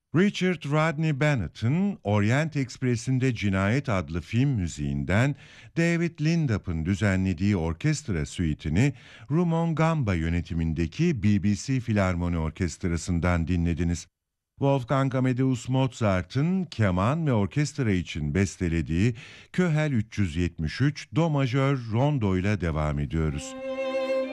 Richard Rodney Bennett'ın Orient Express'inde Cinayet adlı film müziğinden David Lindop'un düzenlediği orkestra suite'ini Rumon Gamba yönetimindeki BBC Filarmoni Orkestrası'ndan dinlediniz. Wolfgang Amadeus Mozart'ın keman ve orkestra için bestelediği Köhel 373 Do majör rondo ile devam ediyoruz.